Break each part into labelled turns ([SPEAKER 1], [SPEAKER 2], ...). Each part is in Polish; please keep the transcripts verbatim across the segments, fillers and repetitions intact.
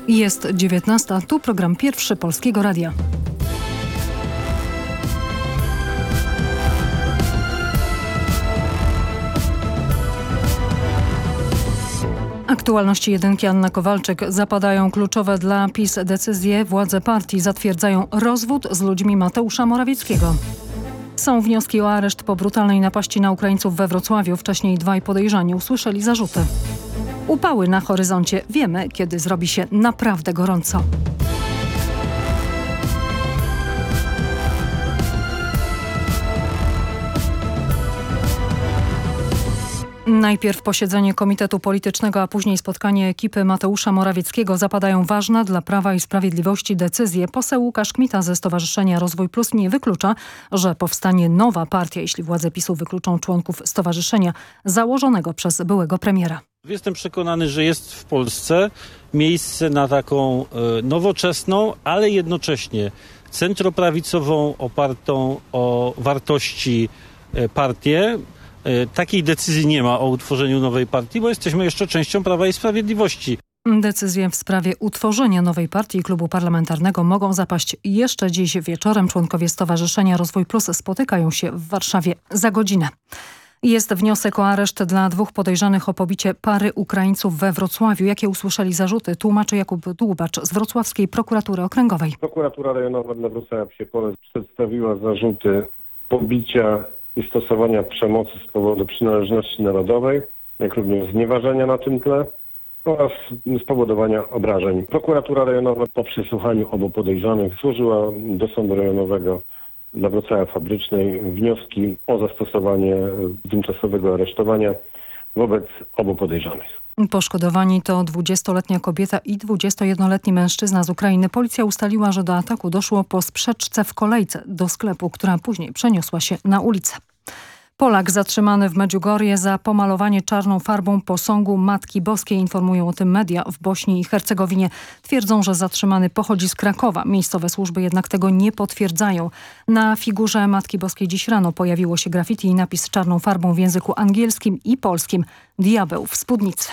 [SPEAKER 1] Jest dziewiętnasta, tu program pierwszy Polskiego Radia. Aktualności jedynki Anna Kowalczyk. Zapadają kluczowe dla PiS decyzje. Władze partii zatwierdzają rozwód z ludźmi Mateusza Morawieckiego. Są wnioski o areszt po brutalnej napaści na Ukraińców we Wrocławiu. Wcześniej dwaj podejrzani usłyszeli zarzuty. Upały na horyzoncie. Wiemy, kiedy zrobi się naprawdę gorąco. Najpierw posiedzenie Komitetu Politycznego, a później spotkanie ekipy Mateusza Morawieckiego. Zapadają ważne dla Prawa i Sprawiedliwości decyzje. Poseł Łukasz Kmita ze Stowarzyszenia Rozwój Plus nie wyklucza, że powstanie nowa partia, jeśli władze PiSu wykluczą członków stowarzyszenia założonego przez byłego premiera.
[SPEAKER 2] Jestem przekonany, że jest w Polsce miejsce na taką e, nowoczesną, ale jednocześnie centroprawicową, opartą o wartości e, partię. Takiej decyzji nie ma o utworzeniu nowej partii, bo jesteśmy jeszcze częścią Prawa i Sprawiedliwości.
[SPEAKER 1] Decyzje w sprawie utworzenia nowej partii i klubu parlamentarnego mogą zapaść jeszcze dziś wieczorem. Członkowie Stowarzyszenia Rozwój Plus spotykają się w Warszawie za godzinę. Jest wniosek o areszt dla dwóch podejrzanych o pobicie pary Ukraińców we Wrocławiu. Jakie usłyszeli zarzuty? Tłumaczy Jakub Dłubacz z Wrocławskiej Prokuratury Okręgowej.
[SPEAKER 3] Prokuratura Rejonowa dla Wrocławia Psie-Pole przedstawiła zarzuty pobicia i stosowania przemocy z powodu przynależności narodowej, jak również znieważenia na tym tle oraz spowodowania obrażeń. Prokuratura Rejonowa po przesłuchaniu obu podejrzanych złożyła do Sądu Rejonowego dla Wrocławia Fabrycznej wnioski o zastosowanie tymczasowego aresztowania wobec obu podejrzanych.
[SPEAKER 1] Poszkodowani to dwudziestoletnia kobieta i dwudziestojednoletni mężczyzna z Ukrainy. Policja ustaliła, że do ataku doszło po sprzeczce w kolejce do sklepu, która później przeniosła się na ulicę. Polak zatrzymany w Medjugorje za pomalowanie czarną farbą posągu Matki Boskiej. Informują o tym media w Bośni i Hercegowinie. Twierdzą, że zatrzymany pochodzi z Krakowa. Miejscowe służby jednak tego nie potwierdzają. Na figurze Matki Boskiej dziś rano pojawiło się graffiti i napis czarną farbą w języku angielskim i polskim: Diabeł w spódnicy.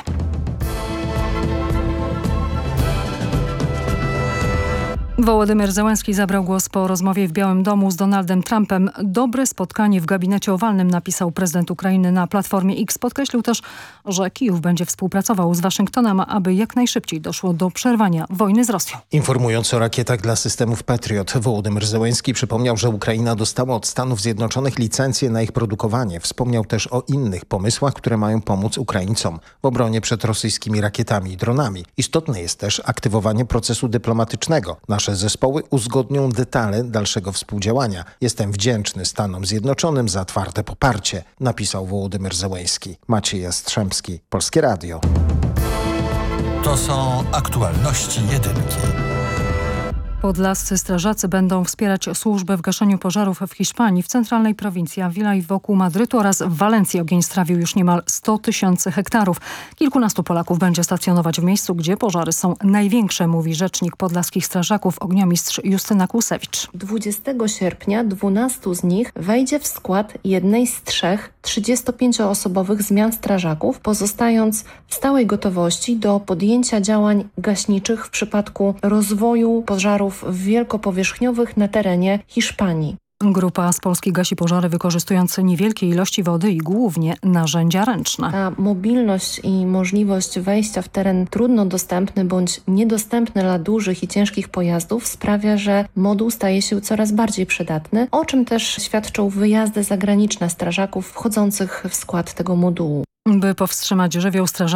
[SPEAKER 1] Wołodymyr Zełenski zabrał głos po rozmowie w Białym Domu z Donaldem Trumpem. Dobre spotkanie w gabinecie owalnym, napisał prezydent Ukrainy na Platformie X. Podkreślił też, że Kijów będzie współpracował z Waszyngtonem, aby jak najszybciej doszło do przerwania wojny z Rosją.
[SPEAKER 4] Informując o rakietach dla systemów Patriot, Wołodymyr Zełenski przypomniał, że Ukraina dostała od Stanów Zjednoczonych licencję na ich produkowanie. Wspomniał też o innych pomysłach, które mają pomóc Ukraińcom w obronie przed rosyjskimi rakietami i dronami. Istotne jest też aktywowanie procesu dyplomatycznego. Nasze zespoły uzgodnią detale dalszego współdziałania. Jestem wdzięczny Stanom Zjednoczonym za twarde poparcie, napisał Wołodymyr Zełenski. Maciej Jastrzębski, Polskie Radio.
[SPEAKER 5] To są aktualności jedynki.
[SPEAKER 1] Podlascy strażacy będą wspierać służbę w gaszeniu pożarów w Hiszpanii, w centralnej prowincji Avila i wokół Madrytu oraz w Walencji. Ogień strawił już niemal sto tysięcy hektarów. Kilkunastu Polaków będzie stacjonować w miejscu, gdzie pożary są największe, mówi rzecznik podlaskich strażaków, ogniomistrz Justyna Kłusewicz.
[SPEAKER 6] dwudziestego sierpnia dwunastu z nich wejdzie w skład jednej z trzech trzydziestopięcioosobowych zmian strażaków, pozostając w stałej gotowości do podjęcia działań gaśniczych w przypadku rozwoju pożarów wielkopowierzchniowych na terenie Hiszpanii.
[SPEAKER 1] Grupa z Polski gasi pożary, wykorzystując niewielkie ilości wody i głównie narzędzia ręczne.
[SPEAKER 6] Ta mobilność i możliwość wejścia w teren trudno dostępny bądź niedostępny dla dużych i ciężkich pojazdów sprawia, że moduł staje się coraz bardziej przydatny, o czym też świadczą wyjazdy zagraniczne strażaków wchodzących w skład tego modułu.
[SPEAKER 1] By powstrzymać żywioł, strażacy